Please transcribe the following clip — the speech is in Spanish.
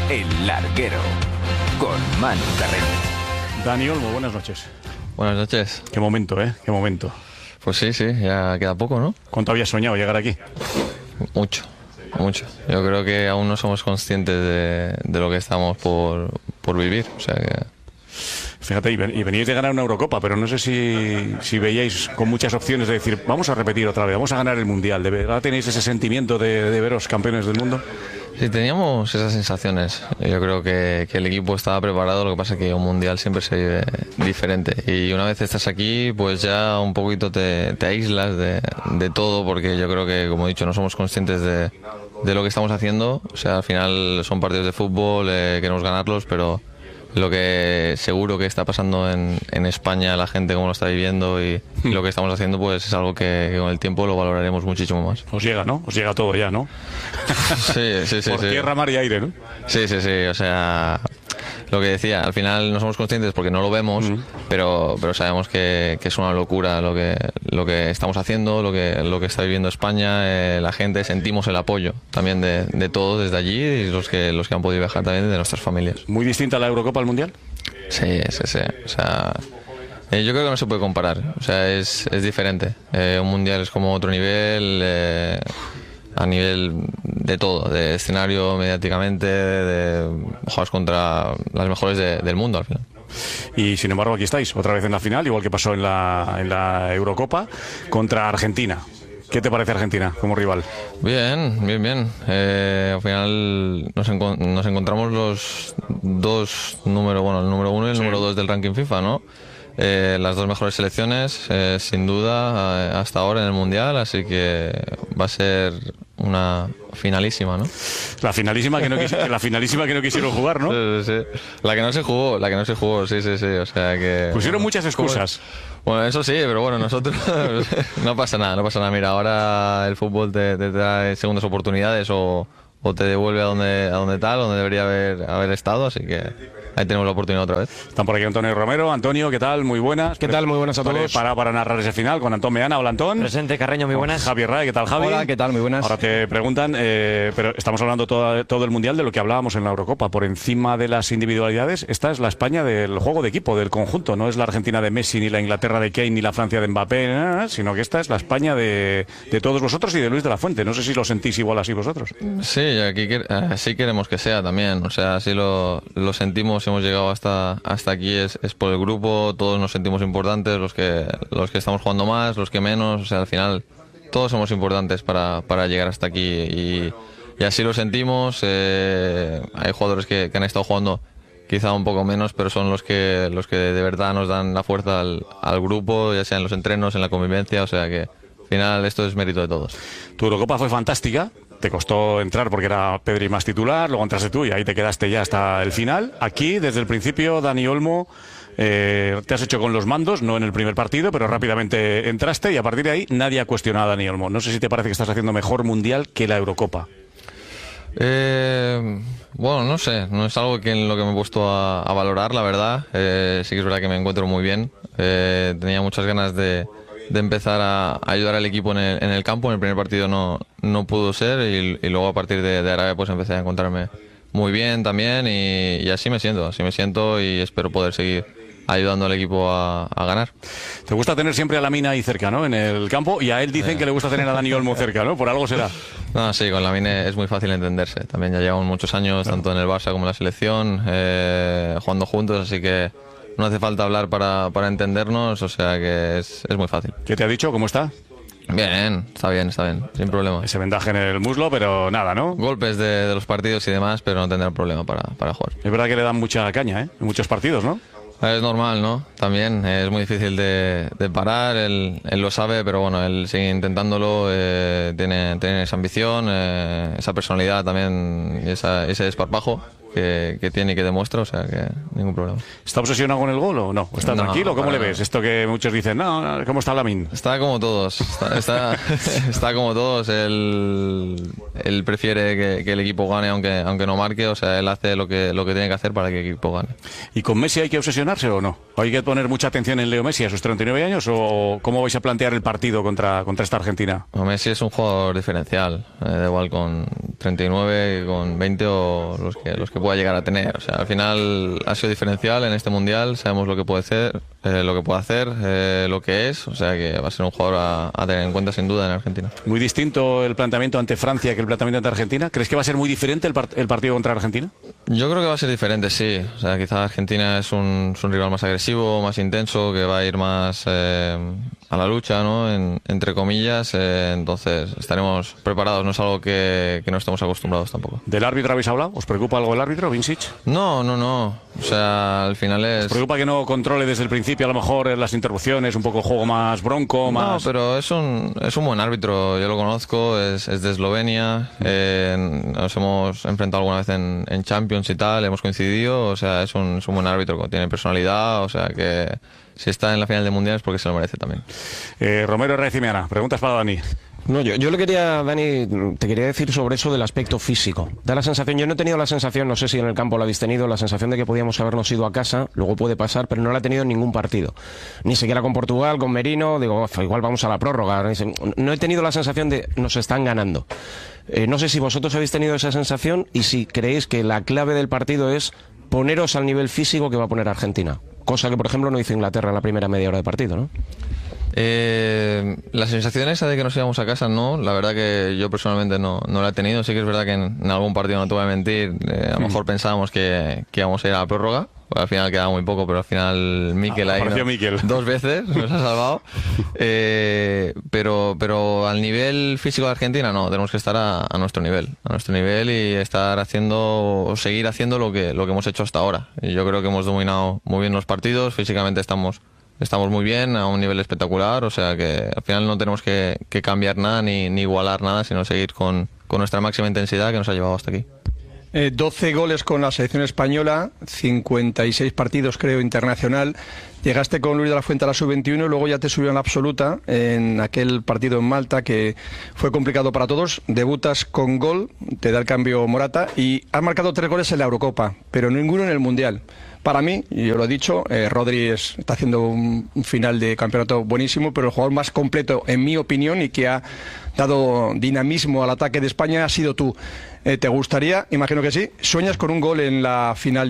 El Larguero, con Manu Carreño. Dani Olmo, buenas noches. Buenas noches. Qué momento, ¿eh? Qué momento. Pues sí, ya queda poco, ¿no? ¿Cuánto habías soñado llegar aquí? Mucho. Yo creo que aún no somos conscientes de lo que estamos por vivir, o sea que... Fíjate, y veníais de ganar una Eurocopa, pero no sé si veíais con muchas opciones de decir, vamos a repetir otra vez, vamos a ganar el Mundial. ¿De verdad tenéis ese sentimiento de veros campeones del mundo? Sí, teníamos esas sensaciones. Yo creo que el equipo estaba preparado, lo que pasa es que un Mundial siempre se vive diferente. Y una vez estás aquí, pues ya un poquito te aíslas de todo, porque yo creo que, como he dicho, no somos conscientes de lo que estamos haciendo. O sea, al final son partidos de fútbol, queremos ganarlos, pero lo que seguro que está pasando en España, la gente cómo lo está viviendo y lo que estamos haciendo, pues es algo que con el tiempo lo valoraremos muchísimo más. Os llega, ¿no? Os llega todo ya, ¿no? Sí. Por tierra, mar y aire, ¿no? Sí, o sea, lo que decía, al final no somos conscientes porque no lo vemos, pero sabemos que es una locura lo que estamos haciendo, lo que está viviendo España, la gente, sentimos el apoyo también de todos desde allí y los que han podido viajar también de nuestras familias. ¿Muy distinta a la Eurocopa al Mundial? Sí. O sea, yo creo que no se puede comparar, o sea, es diferente. Un Mundial es como otro nivel, a nivel de todo, de escenario, mediáticamente, de jugar contra las mejores del mundo al final. Y sin embargo aquí estáis, otra vez en la final, igual que pasó en la Eurocopa, contra Argentina. ¿Qué te parece Argentina como rival? Bien. Al final nos encontramos los dos el número uno y el número 2 del ranking FIFA, ¿no? Las dos mejores selecciones, sin duda, hasta ahora en el Mundial, así que va a ser una finalísima, ¿no? La finalísima que no quisieron jugar, ¿no? Sí. La que no se jugó, sí. O sea que... Pusieron muchas excusas. Bueno, eso sí, pero bueno, nosotros no pasa nada. Mira, ahora el fútbol te trae segundas oportunidades o te devuelve a donde debería haber estado, así que ahí tenemos la oportunidad otra vez. Están por aquí Antonio y Romero. Antonio, ¿qué tal? Muy buenas. ¿Qué tal? Muy buenas a todos. Para narrar ese final con Antón Meana. Hola, Antón. Presente, Carreño, muy buenas. Javier Ray, ¿qué tal, Javi? Hola, ¿qué tal? Muy buenas. Ahora te preguntan, pero estamos hablando todo el Mundial de lo que hablábamos en la Eurocopa. Por encima de las individualidades, esta es la España del juego de equipo, del conjunto. No es la Argentina de Messi, ni la Inglaterra de Kane, ni la Francia de Mbappé, sino que esta es la España de todos vosotros y de Luis de la Fuente. No sé si lo sentís igual así vosotros. Sí, aquí así queremos que sea también. O sea, así lo sentimos, hemos llegado hasta aquí es por el grupo, todos nos sentimos importantes, los que estamos jugando más, los que menos, o sea, al final todos somos importantes para llegar hasta aquí y así lo sentimos. Hay jugadores que han estado jugando quizá un poco menos, pero son los que de verdad nos dan la fuerza al grupo, ya sea en los entrenos, en la convivencia, o sea que al final esto es mérito de todos. Tu Eurocopa fue fantástica. Te costó entrar porque era Pedri más titular, luego entraste tú y ahí te quedaste ya hasta el final. Aquí, desde el principio, Dani Olmo, te has hecho con los mandos, no en el primer partido, pero rápidamente entraste y a partir de ahí nadie ha cuestionado a Dani Olmo. No sé si te parece que estás haciendo mejor Mundial que la Eurocopa. Bueno, no sé, no es algo en lo que me he puesto a valorar, la verdad. Sí que es verdad que me encuentro muy bien. Tenía muchas ganas de empezar a ayudar al equipo en el campo. En el primer partido no pudo ser y luego a partir de Arabia pues empecé a encontrarme muy bien también y así me siento y espero poder seguir ayudando al equipo a ganar. Te gusta tener siempre a Lamine ahí cerca, ¿no? En el campo, y a él dicen que le gusta tener a Dani Olmo cerca, ¿no? Por algo será. No, sí, con Lamine es muy fácil entenderse. También ya llevamos muchos años, tanto en el Barça como en la selección, jugando juntos, así que no hace falta hablar para entendernos, o sea que es muy fácil. ¿Qué te ha dicho? ¿Cómo está? Bien, está bien, sin problema. Ese vendaje en el muslo, pero nada, ¿no? Golpes de los partidos y demás, pero no tendrá problema para jugar. Es verdad que le dan mucha caña, ¿eh? En muchos partidos, ¿no? Es normal, ¿no? También es muy difícil de parar, él lo sabe, pero bueno, él sigue intentándolo, tiene esa ambición, esa personalidad también, y ese desparpajo que tiene y que demuestra, o sea que ningún problema. ¿Está obsesionado con el gol o no? ¿Está tranquilo? ¿Cómo le ves? Esto que muchos dicen, no, ¿cómo está Lamine? Está como todos, está como todos, él prefiere que el equipo gane aunque no marque, o sea, él hace lo que tiene que hacer para que el equipo gane. ¿Y con Messi hay que obsesionarse o no? ¿Hay que poner mucha atención en Leo Messi a sus 39 años o cómo vais a plantear el partido contra esta Argentina? Messi es un jugador diferencial, da igual con 39, con 20 o los que pueda llegar a tener. O sea, al final ha sido diferencial en este mundial, sabemos lo que puede hacer, lo que es, o sea que va a ser un jugador a tener en cuenta sin duda en Argentina. Muy distinto el planteamiento ante Francia que el planteamiento ante Argentina. ¿Crees que va a ser muy diferente el partido contra Argentina? Yo creo que va a ser diferente, sí. O sea, quizás Argentina es un rival más agresivo, más intenso, que va a ir más a la lucha, ¿no? Entre comillas, entonces estaremos preparados, no es algo que no estemos acostumbrados tampoco. ¿Del árbitro habéis hablado? ¿Os preocupa algo el árbitro, Vincic? No. O sea, al final es... ¿Os preocupa que no controle desde el principio a lo mejor las interrupciones, un poco juego más bronco, más...? No, pero es un buen árbitro, yo lo conozco, es de Eslovenia, nos hemos enfrentado alguna vez en Champions y tal, hemos coincidido, o sea, es un buen árbitro, tiene personalidad, o sea que si está en la final del Mundial es porque se lo merece también. Romero Recimiana, preguntas para Dani. No, yo le quería, Dani, te quería decir sobre eso del aspecto físico. Da la sensación, yo no he tenido la sensación, no sé si en el campo la habéis tenido, la sensación de que podíamos habernos ido a casa, luego puede pasar, pero no la he tenido en ningún partido. Ni siquiera con Portugal, con Merino, digo, igual vamos a la prórroga. No he tenido la sensación de nos están ganando. No sé si vosotros habéis tenido esa sensación y si creéis que la clave del partido es poneros al nivel físico que va a poner Argentina. Cosa que, por ejemplo, no hizo Inglaterra en la primera media hora de partido, ¿no? La sensación esa de que nos íbamos a casa, no, la verdad que yo personalmente no la he tenido. Sí que es verdad que en algún partido, no te voy a mentir, a lo mejor pensábamos que íbamos a ir a la prórroga. Al final quedaba muy poco, pero al final Mikel ahí dos veces nos ha salvado. Pero al nivel físico de Argentina no, tenemos que estar a nuestro nivel y estar haciendo o seguir haciendo lo que hemos hecho hasta ahora. Y yo creo que hemos dominado muy bien los partidos, físicamente estamos muy bien, a un nivel espectacular, o sea que al final no tenemos que cambiar nada ni igualar nada, sino seguir con nuestra máxima intensidad que nos ha llevado hasta aquí. 12 goles con la selección española, 56 partidos creo internacional. Llegaste con Luis de la Fuente a la sub-21 y luego ya te subió en la absoluta en aquel partido en Malta que fue complicado para todos. Debutas con gol, te da el cambio Morata y has marcado 3 goles en la Eurocopa, pero ninguno en el Mundial. Para mí, y yo lo he dicho, Rodri está haciendo un final de campeonato buenísimo, pero el jugador más completo, en mi opinión, y que ha dado dinamismo al ataque de España ha sido tú. ¿Te gustaría? Imagino que sí. ¿Sueñas con un gol en la final